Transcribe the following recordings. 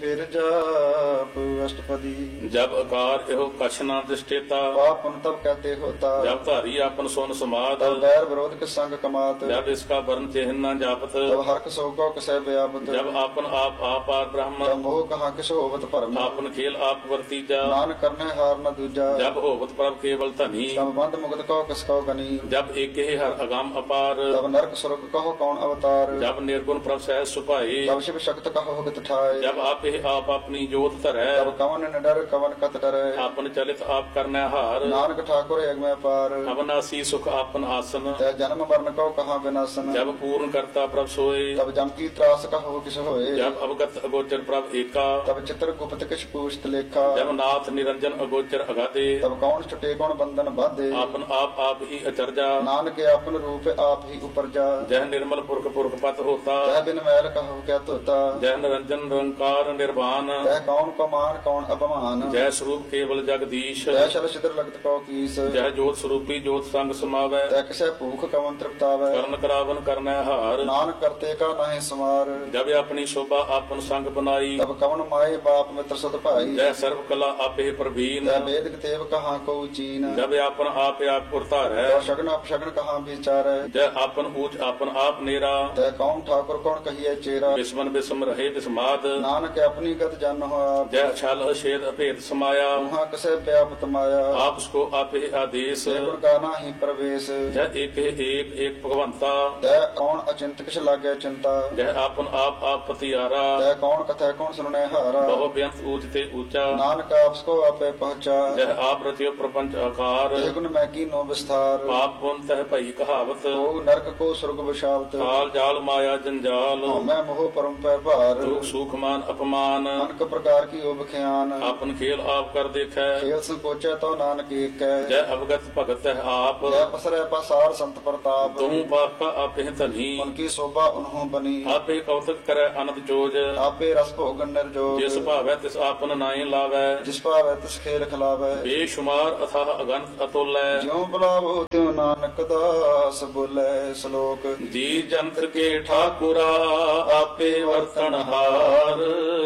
फिर जाप अष्टपदी। जब आकार एहो कछ न दृष्टेता, पाप पुण्य तब कहते होता। जब धारी आपन सोन समाद, तब बैर विरोध के संग कमात। जब इसका वर्ण चिन्ह न जापत, तब हर्क शोको कसै व्यापत। जब आपन आप आपार ब्रह्म, तब मोह कहाँ किस होवत भरम। आपन खेल आप वर्तीजा, नान करने हार न दूजा। जब होवत प्रभ केवल धनी, तब बंद मुगत कहो किसको गनी। जब एक हर अगाम अपार, तब नरक स्वर्ग कहो कौन अवतार। जब निर्गुण प्रभ सहज सुपाए, तब शिव शक्त कहो गत ठाए। जब आप अपनी जोत धरै, तब कवन न डर कवन कत डरै। आपन चलित आप करने हार, नानक ठाकुर एक में पार। अविनाशी सुख आपन आसन, तै जन्म मरण कहो कहाँ विनाशन। जब पूर्ण करता प्रभ सोए, तब जम की त्रास कहो किस होए। जब अवगत अगोचर प्रभ एका, तब चित्र गुप्त किछ पूछत लेखा। जब नाथ निरंजन अगोचर अगाधे, तब कौन छुटे कौन बंधन बाधे। आपन आप ही अचरजा, नानक आपन रूप आप ही उपरजा। जह निर्मल पुरख पुरख पत होता, तह बिन मैल कहो क्या तोता। जह निरंजन निरंकार निर्वाण, तह कौन को मान कौन अपमान। जय स्वरूप केवल जगदीश, तह शल छिद्र लगत कौ कीस। जय जोत स्वरूपी जोत संग समावै, तह किसै भूख कवन तृप्तावै। करण करावन करनै हार, नानक करते का नाहि समार। जब अपनी शोभा आपन संग बनाई, तब कवन माए बाप मित्र सत भाई। जय सर्व कला आपे प्रवीण, तह वेद तेव कहाँ को चीन। जब आपन आप पुरतार है, तह शगन अपशगन कहाँ विचार। जय आपन ऊंच आपन आप नेरा, तह कौन ठाकुर कौन कहिए चेरा। विस्मन विस्म रहे विस्माद, नानक अपनी गत जन हो आप। जय छल अछेद अभेद समाया, वहाँ कसे व्यापत माया। आप उसको आपे आदेश, गुण का नाही प्रवेश। जय एक भगवंता, तह कौन अचिंत किस लागे चिंता। जय आपन आप पतियारा, तह कौन कथा कौन सुनने हारा। बहु बेअंत ऊंच ते ऊंचा, नानक आपको आपे पहुंचा। जय आप रतियो प्रपंच आकार, ते गुण मैं की नो विस्तार। पाप पुण्य तह भई कहावत, ओ नरक को स्वर्ग विशालत। काल जाल माया जंजाल, मैं मोह परम पर भार। दुख सुख मान अपमान, अनक प्रकार की उबख्यान। आपन खेल आप कर देखै, खेल संकोचे तो नानक एक है। जय अवगत भगत है आप, जय पसरे पसार संत प्रताप। तुम पाप का आपे धनी, उनकी शोभा उन्हों बनी। आपे कौतक करे अनंत जोज, आपे रस भोगन निर्जोग। जिस भावै तिस आपन नाई लावै, जिस पावै तिस खेल खिलावै। बेशुमार अथाह अगंत अतुलै, ज्यों बुलावो त्यों नानक दास बोले श्लोक। जी जंत के ठाकुरा आपे वर्तन हार,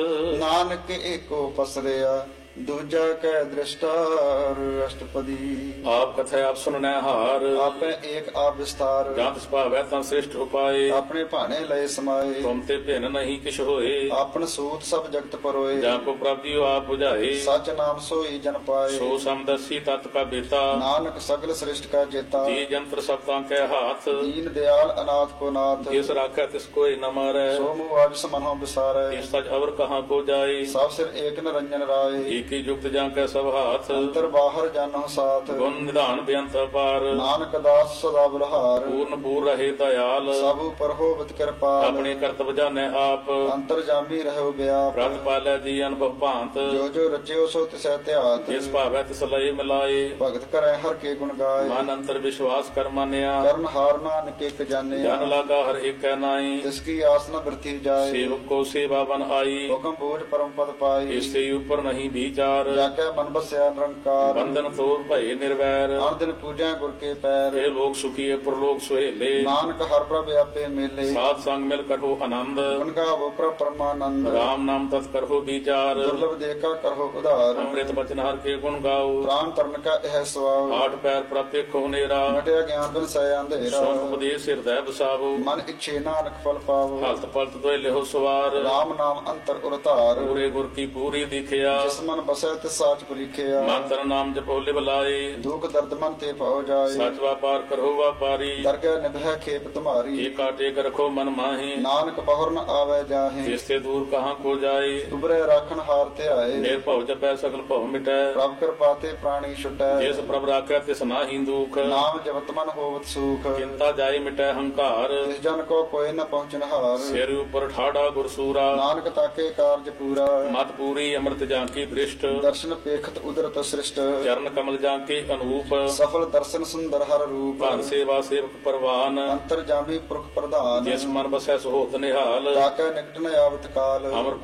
नानक एको पसरिया दूजा कै दृष्टार। अष्टपदी। आप कथा आप सुनने हार, आपे एक आप विस्तार। जात भावै तं श्रेष्ठ उपाय, अपने भाने लय समाये। तुम ते भिन्न नहीं किछ होए, आपन सूत सब जगत परोए। जाको प्राप्तियो आप बुझाए, सच नाम सोई जन पाए। सो समदर्शी तत् का बेता, नानक सगल श्रेष्ठ का जेता। जी जंत्र सबता के हाथ, दीन दयाल अनाथ को नाथ। जिस राखै तिस कोई न मारै, सो मुआज समनो बिसारे। इस सच अवर कहाँ को जाए, सब सिर एक निरंजन राय। की युक्त जाके सब हाथ, अंतर बाहर जानो साथ। गुण निधान बेअंत अपार, नानक दास सदा बलहार। पूर्ण पूर रहे दयाल, सब पर होवत कृपाल। अपने कर्तव्य जाने आप, अंतर जामी रहो व्याप। प्रत पालै जी अनुभव भांत, जो जो रचियो सो तिसै त्यात। जिस भावै तिस लय मिलाए, भगत करे हर के गुण गाय। मन अंतर विश्वास कर मानिया, कर्ण हार नानक एक जाने। जन लागा हर एक नाई, जिसकी आस न वृथी जाए। सेवक को सेवा बन आई, हुक्म बोझ परम पद पाई। इससे ऊपर नहीं विचार, जाके मन बसया निरंकार। बंधन तोड़ भय निर्वैर, हर दिन पूजा गुर के पैर। हे लोग सुखी प्रलोक सुहेले, नानक हर प्रभ आपे मेले। साध संग मिल करो आनंद, उनका वो प्रभ परमानंद। राम नाम तत् करो विचार, दुर्लभ देखा करो उधार। अमृत वचन हर के गुण गाओ, प्राण तरण का यह स्वभाव। आठ पैर प्रत्येक होनेरा, मटिया ज्ञान बिन सय अंधेरा। सोन उपदेश हृदय बसावो, मन इच्छे नानक फल पावो। हलत पलत दोय लेहो सवार, राम नाम अंतर उरतार। पूरे गुर की पूरी दिखिया, जिस मन बसै तिस साच परीखिया। मंत्र नाम जपो लिव लाए, दुख दर्द मन ते पाओ जाए। सच व्यापार करो व्यापारी, दरगह निभै खेप तुम्हारी। एका टेक रखो मन माही, नानक बहुर न आवे जाहे। जिससे दूर कहाँ को जाए, उबरे राखन हार ते आए। निर्भव जपै सकल भव मिटै, प्रभ कृपा ते प्राणी छुटै। जिस प्रभ राखै तिस नाहि दुख, नाम जपत मन होवत सुख। चिंता जाय मिटै हंकार, जिस जन को कोई न पहुँचन हार। सिर ऊपर ठाड़ा गुरसूरा, नानक ताके कारज पूरा। मत पूरी अमृत जांकी दृष्ट, दर्शन पेखत उदरत सृष्ट। चरण कमल जांके अनूप, सफल दर्शन सुंदर हर रूप। भान सेवा सेवक परवान, अंतर जामी पुरख प्रधान। जिस मन बसै सुहोत निहाल, ताके निकट न आवत काल। अमर